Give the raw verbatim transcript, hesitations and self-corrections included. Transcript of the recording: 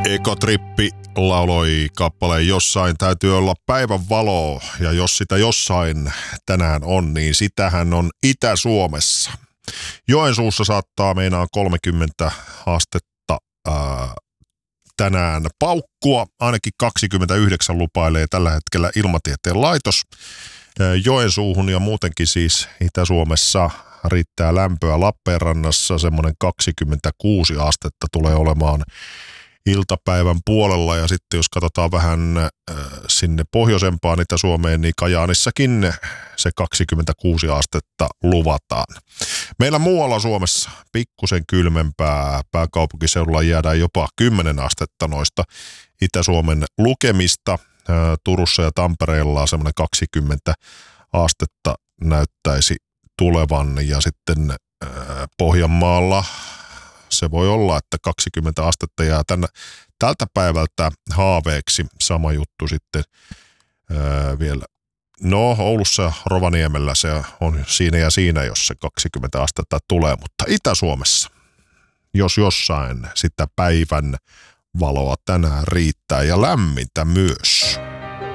Ekotrippi lauloi kappaleen Jossain täytyy olla päivän valoa, ja jos sitä jossain tänään on, niin sitähän on Itä-Suomessa. Joensuussa saattaa meinaa kolmekymmentä astetta ää, tänään paukkua, ainakin kaksikymmentäyhdeksän lupailee tällä hetkellä Ilmatieteen laitos. Ää, Joensuuhun ja muutenkin siis Itä-Suomessa riittää lämpöä. Lappeenrannassa semmoinen kaksikymmentäkuusi astetta tulee olemaan iltapäivän puolella, ja sitten jos katsotaan vähän äh, sinne pohjoisempaan Itä-Suomeen, niin Kajaanissakin se kaksikymmentäkuusi astetta luvataan. Meillä muualla Suomessa pikkusen kylmempää, pääkaupunkiseudulla jäädään jopa kymmenen astetta noista Itä-Suomen lukemista. Äh, Turussa ja Tampereella semmoinen kaksikymmentä astetta näyttäisi tulevan, ja sitten äh, Pohjanmaalla se voi olla, että kaksikymmentä astetta jää tänne, tältä päivältä haaveeksi. Sama juttu sitten ää, vielä. No, Oulussa ja Rovaniemellä se on siinä ja siinä, jos se kaksikymmentä astetta tulee. Mutta Itä-Suomessa, jos jossain, sitä päivän valoa tänään riittää ja lämmintä myös.